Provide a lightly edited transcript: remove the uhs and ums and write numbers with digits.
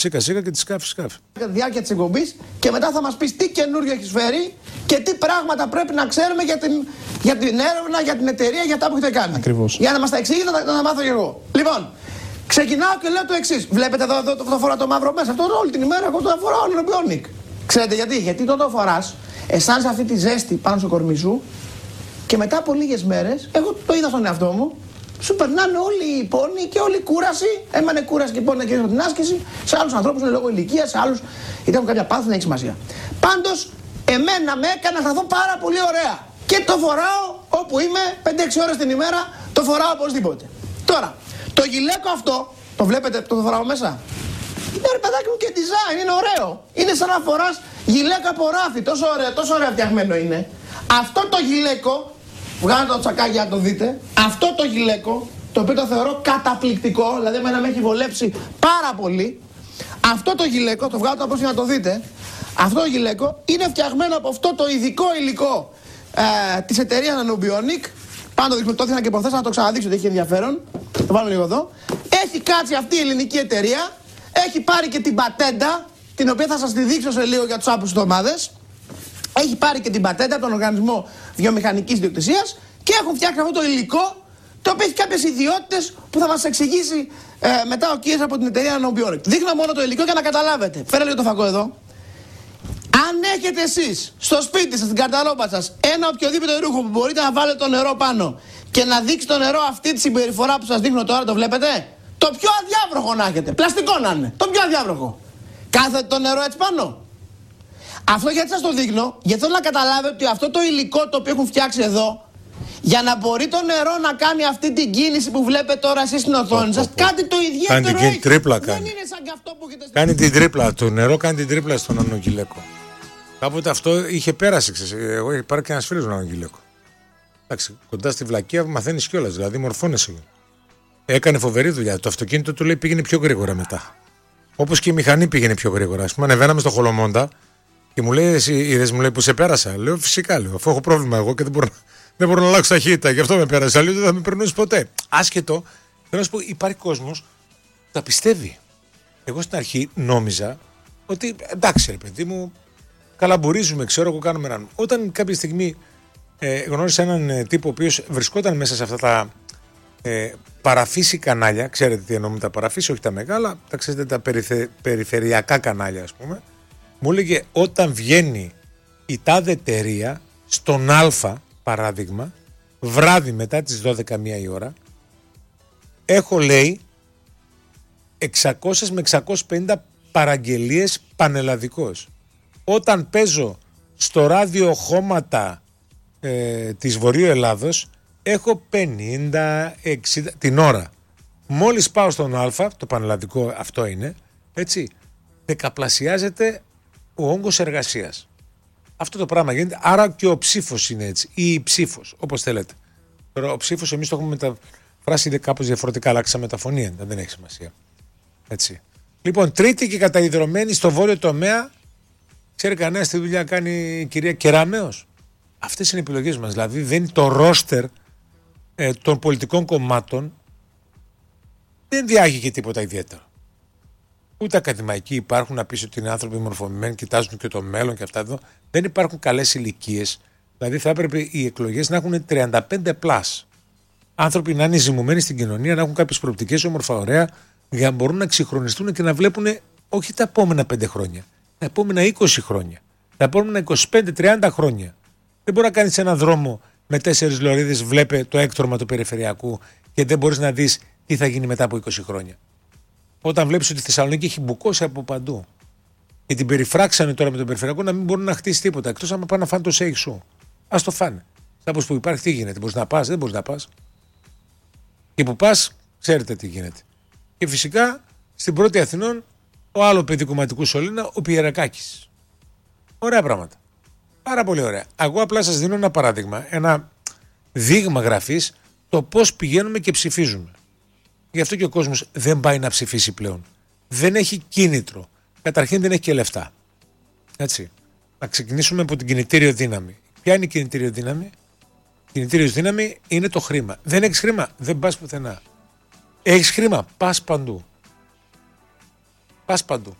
Σίκα σίκα και τη σκάφη. Κατά τη διάρκεια της εκπομπής και μετά θα μας πεις τι καινούριο έχεις φέρει και τι πράγματα πρέπει να ξέρουμε για την έρευνα, για την εταιρεία, για τα που έχετε κάνει. Ακριβώς. Για να μας τα εξηγείτε να τα μάθω και εγώ. Λοιπόν, ξεκινάω και λέω το εξής. Βλέπετε εδώ το φορά το μαύρο μέσα. Αυτό όλη την ημέρα εγώ το φοράω Olympionic. Ξέρετε γιατί? Γιατί το φοράς, αισθάνεσαι αυτή τη ζέστη πάνω στο κορμί σου και μετά από λίγες μέρες, εγώ το είδα στον εαυτό μου, σου περνάνε όλοι οι πόνοι και όλη η κούραση. Έμανε κούραση και πόνοι και από την άσκηση. Σε άλλους ανθρώπους είναι λόγω ηλικίας, σε άλλους γιατί έχουν κάποια πάθη, δεν έχει σημασία. Πάντως, εμένα με έκανε να σταθώ πάρα πολύ ωραία. Και το φοράω όπου είμαι, 5-6 ώρες την ημέρα, το φοράω οπωσδήποτε. Τώρα, το γυλαίκο αυτό, το βλέπετε, το φοράω μέσα. Είναι ρε παιδάκι μου και design, είναι ωραίο. Είναι σαν να φοράς γυλαίκο από ράφι, τόσο ωραία φτιαγμένο είναι. Αυτό το γυλαίκο. Βγάλετε το τσακάκι να το δείτε. Αυτό το γυλαίκο, το οποίο το θεωρώ καταπληκτικό, δηλαδή εμένα με έχει βολέψει πάρα πολύ. Αυτό το γυλαίκο, το βγάλω από να το δείτε. Αυτό το γυλαίκο είναι φτιαγμένο από αυτό το ειδικό υλικό της εταιρείας Nanobionic. Πάνω το δείχνω, το έθινα και προθέσα να το ξαναδείξω ότι έχει ενδιαφέρον. Το βάλω λίγο εδώ. Έχει κάτσει αυτή η ελληνική εταιρεία. Έχει πάρει και την πατέντα, την οποία θα σας τη δείξω σε λίγο για τους άπους εβδομάδες. Έχει πάρει και την πατέντα από τον Οργανισμό Βιομηχανικής Ιδιοκτησίας και έχουν φτιάξει αυτό το υλικό, το οποίο έχει κάποιες ιδιότητες που θα μας εξηγήσει μετά ο κύριος από την εταιρεία Nanobionic. Δείχνω μόνο το υλικό για να καταλάβετε. Φέρε λίγο το φακό εδώ. Αν έχετε εσείς στο σπίτι σας, στην καρταρόμπα σας, ένα οποιοδήποτε ρούχο που μπορείτε να βάλετε το νερό πάνω και να δείξει το νερό αυτή τη συμπεριφορά που σας δείχνω τώρα, το βλέπετε? Το πιο αδιάβροχο να έχετε. Πλαστικό να είναι. Το πιο αδιάβροχο. Κάθετε το νερό έτσι πάνω. Αυτό γιατί σας το δείχνω, γιατί θέλω να καταλάβετε ότι αυτό το υλικό το οποίο έχουν φτιάξει εδώ, για να μπορεί το νερό να κάνει αυτή την κίνηση που βλέπετε τώρα εσείς στην οθόνη σας, κάτι το ιδιαίτερο έχει. Τρίπλα δεν κάνει. είναι σαν και αυτό που έχετε... Κάνει την τρίπλα, το νερό κάνει την τρίπλα στον νανογυλαίκο. Κάποτε αυτό είχε πέρασει, ξέρεις. Εγώ είχε πάρει και ένας φίλος νανογυλαίκο. Εντάξει, κοντά στη βλακεία μαθαίνεις κιόλας, δηλαδή μορφώνεσαι. Έκανε φοβερή δουλειά. Το αυτοκίνητο του λέει πήγαινε πιο γρήγορα μετά. Όπως και η μηχανή πήγαινε πιο γρήγορα. Ας πούμε, ανεβαίναμε στο Χολομόντα. Και μου λέει, εσύ είδες, μου λέει που σε πέρασα. Λέω, φυσικά, λέω, αφού έχω πρόβλημα εγώ και δεν μπορώ να αλλάξω ταχύτητα. Γι' αυτό με πέρασα. Λέω, δεν θα με περνούσε ποτέ. Άσχετο, θέλω να σου πω, υπάρχει κόσμος που τα πιστεύει. Εγώ στην αρχή νόμιζα ότι εντάξει, ρε παιδί μου, καλαμπουρίζουμε, ξέρω εγώ, κάνουμε έναν. Όταν κάποια στιγμή γνώρισα έναν τύπο ο οποίος βρισκόταν μέσα σε αυτά τα παραφύση κανάλια, ξέρετε τι εννοώ με τα παραφύση, όχι τα μεγάλα, τα ξέρετε τα περιφερειακά κανάλια, ας πούμε. Μου έλεγε όταν βγαίνει η τάδε εταιρεία στον Α, παράδειγμα, βράδυ μετά τις 12 η ώρα, έχω, λέει, 600 με 650 παραγγελίες πανελλαδικώς. Όταν παίζω στο ράδιο χώματα της Βορείου Ελλάδος, έχω 50-60 την ώρα. Μόλις πάω στον Α, το πανελλαδικό αυτό είναι, έτσι, δεκαπλασιάζεται ο όγκος εργασίας. Αυτό το πράγμα γίνεται, άρα και ο ψήφος είναι έτσι, ή η ψήφος, όπως θέλετε. Τώρα ο ψήφος εμείς το έχουμε μεταφράσει κάπως διαφορετικά, αλλάξαμε τα φωνή, δεν έχει σημασία. Έτσι. Λοιπόν, τρίτη και καταϊδρωμένη στο βόρειο τομέα, ξέρει κανένας τι δουλειά κάνει η κυρία Κεράμεως? Αυτές είναι οι επιλογές μας, δηλαδή δεν είναι το ρόστερ των πολιτικών κομμάτων, δεν διάγει και τίποτα ιδιαίτερο. Ούτε ακαδημαϊκοί υπάρχουν να πεις ότι είναι άνθρωποι μορφωμένοι, κοιτάζουν και το μέλλον και αυτά εδώ. Δεν υπάρχουν καλές ηλικίες. Δηλαδή θα έπρεπε οι εκλογές να έχουν 35+. Άνθρωποι να είναι ζυμωμένοι στην κοινωνία, να έχουν κάποιες προοπτικές όμορφα ωραία, για να μπορούν να εξυγχρονιστούν και να βλέπουν όχι τα επόμενα 5 χρόνια, τα επόμενα 20 χρόνια, τα επόμενα 25-30 χρόνια. Δεν μπορεί να κάνεις έναν δρόμο με 4 λωρίδες, βλέπε το έκτορμα του περιφερειακού και δεν μπορείς να δεις τι θα γίνει μετά από 20 χρόνια. Όταν βλέπεις ότι η Θεσσαλονίκη έχει μπουκώσει από παντού και την περιφράξανε τώρα με τον περιφερειακό να μην μπορούν να χτίσει τίποτα εκτός άμα πάνε να φάνε το σέιχ σου. Ας το φάνε. Κάπως που υπάρχει, τι γίνεται? Μπορείς να πας? Δεν μπορείς να πας. Και που πας, ξέρετε τι γίνεται. Και φυσικά στην πρώτη Αθηνών ο άλλο παιδί κομματικού σωλήνα, ο Πιερακάκης. Ωραία πράγματα. Πάρα πολύ ωραία. Εγώ απλά σας δίνω ένα παράδειγμα, ένα δείγμα γραφής το πώς πηγαίνουμε και ψηφίζουμε. Γι' αυτό και ο κόσμος δεν πάει να ψηφίσει πλέον. Δεν έχει κίνητρο. Καταρχήν δεν έχει και λεφτά. Έτσι. Να ξεκινήσουμε από την κινητήριο δύναμη. Ποια είναι η κινητήριο δύναμη? Η κινητήριο δύναμη είναι το χρήμα. Δεν έχεις χρήμα, δεν πας πουθενά. Έχεις χρήμα, πας παντού. Πας παντού.